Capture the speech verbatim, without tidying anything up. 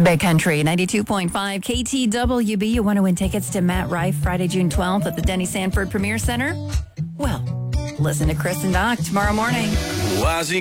Big Country, ninety-two point five K T W B. You want to win tickets to Matt Rife Friday, June twelfth at the Denny Sanford Premier Center? Well, listen to Chris and Doc tomorrow morning.